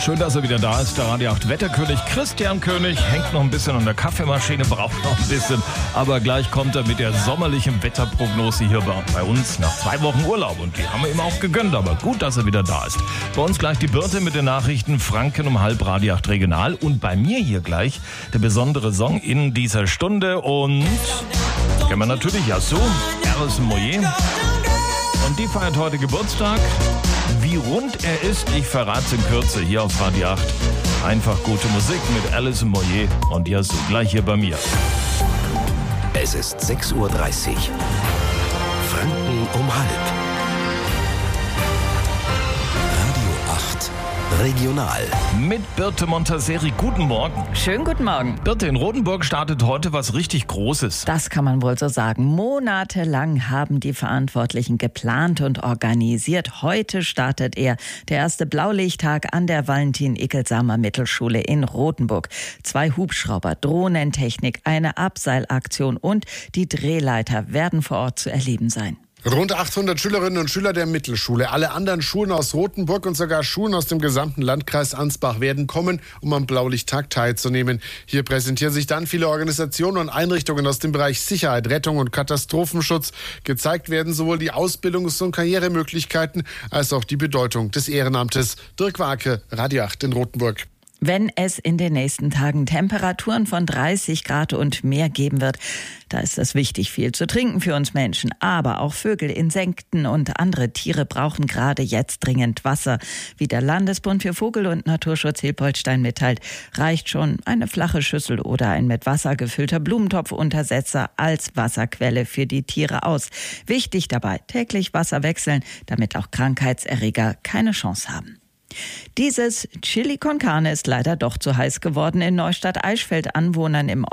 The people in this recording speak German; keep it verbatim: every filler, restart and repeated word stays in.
Schön, dass er wieder da ist, der Radio acht Wetterkönig Christian König. Hängt noch ein bisschen an der Kaffeemaschine, braucht noch ein bisschen. Aber gleich kommt er mit der sommerlichen Wetterprognose hier bei, bei uns nach zwei Wochen Urlaub. Und die haben wir ihm auch gegönnt, aber gut, dass er wieder da ist. Bei uns gleich die Birte mit den Nachrichten Franken um halb Radio acht Regional. Und bei mir hier gleich der besondere Song in dieser Stunde. Und kennen wir natürlich Yasu, Alison Moyet. Und die feiert heute Geburtstag. Wie rund er ist, ich verrate es in Kürze hier auf Radio acht. Einfach gute Musik mit Alison Moyet und Yasu gleich hier bei mir. Es ist sechs Uhr dreißig. Franken um halb. Radio acht Regional. Mit Birte Montaseri. Guten Morgen. Schönen guten Morgen. Birte, in Rotenburg startet heute was richtig Großes. Das kann man wohl so sagen. Monatelang haben die Verantwortlichen geplant und organisiert. Heute startet er, der erste Blaulichttag an der Valentin-Ickelsamer Mittelschule in Rotenburg. Zwei Hubschrauber, Drohnentechnik, eine Abseilaktion und die Drehleiter werden vor Ort zu erleben sein. Rund achthundert Schülerinnen und Schüler der Mittelschule, alle anderen Schulen aus Rotenburg und sogar Schulen aus dem gesamten Landkreis Ansbach werden kommen, um am Blaulichttag teilzunehmen. Hier präsentieren sich dann viele Organisationen und Einrichtungen aus dem Bereich Sicherheit, Rettung und Katastrophenschutz. Gezeigt werden sowohl die Ausbildungs- und Karrieremöglichkeiten als auch die Bedeutung des Ehrenamtes. Dirk Warke, Radio acht in Rotenburg. Wenn es in den nächsten Tagen Temperaturen von dreißig Grad und mehr geben wird, da ist es wichtig, viel zu trinken für uns Menschen. Aber auch Vögel, Insekten und andere Tiere brauchen gerade jetzt dringend Wasser. Wie der Landesbund für Vogel- und Naturschutz Hilpoltstein mitteilt, reicht schon eine flache Schüssel oder ein mit Wasser gefüllter Blumentopfuntersetzer als Wasserquelle für die Tiere aus. Wichtig dabei, täglich Wasser wechseln, damit auch Krankheitserreger keine Chance haben. Dieses Chili con Carne ist leider doch zu heiß geworden in Neustadt-Eichfeld. Anwohnern im